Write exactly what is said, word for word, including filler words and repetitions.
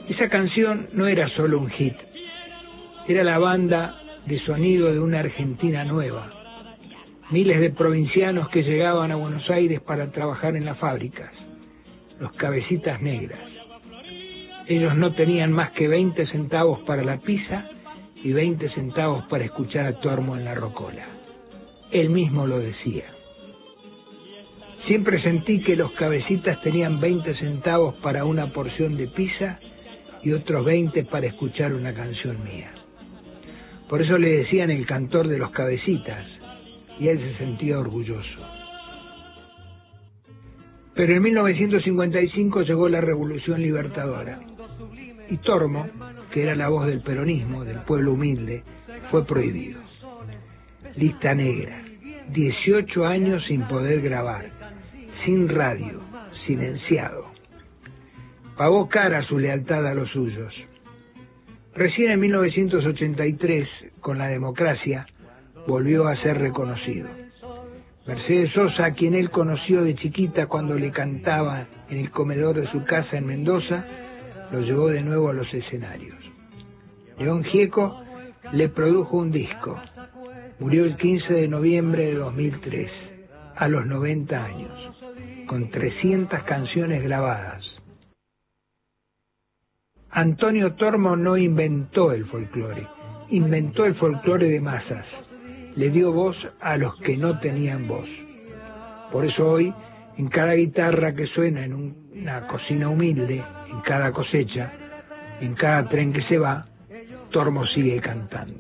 Esa canción no era solo un hit, era la banda de sonido de una Argentina nueva. Miles de provincianos que llegaban a Buenos Aires para trabajar en las fábricas, los cabecitas negras. Ellos no tenían más que veinte centavos para la pizza y veinte centavos para escuchar a Tormo en la rocola. Él mismo lo decía. Siempre sentí que los cabecitas tenían veinte centavos para una porción de pizza y otros veinte para escuchar una canción mía. Por eso le decían el cantor de los cabecitas, y él se sentía orgulloso. Pero en mil novecientos cincuenta y cinco llegó la Revolución Libertadora, y Tormo, que era la voz del peronismo, del pueblo humilde, fue prohibido. Lista negra, dieciocho años sin poder grabar, sin radio, silenciado. Pagó cara su lealtad a los suyos. Recién en mil novecientos ochenta y tres, con la democracia, volvió a ser reconocido. Mercedes Sosa, a quien él conoció de chiquita cuando le cantaba en el comedor de su casa en Mendoza, lo llevó de nuevo a los escenarios. León Gieco le produjo un disco. Murió el quince de noviembre de dos mil tres, a los noventa años, con trescientas canciones grabadas. Antonio Tormo no inventó el folclore, inventó el folclore de masas. Le dio voz a los que no tenían voz. Por eso hoy, en cada guitarra que suena en un, una cocina humilde, en cada cosecha, en cada tren que se va, Tormo sigue cantando.